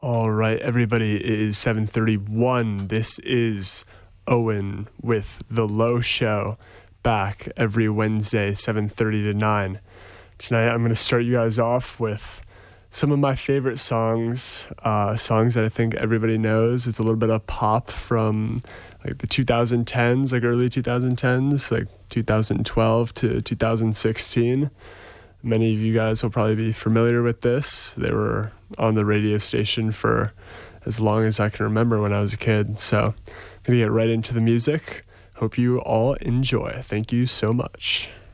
All right, everybody, it is 7:31. This is Owen with The Low Show, back every Wednesday, 7:30 to 9. Tonight, I'm going to start you guys off with some of my favorite songs, songs that I think everybody knows. It's a little bit of pop from like the 2010s, like early 2010s, like 2012 to 2016. Many of you guys will probably be familiar with this. They were on the radio station for as long as I can remember when I was a kid. So I'm going to get right into the music. Hope you all enjoy. Thank you so much.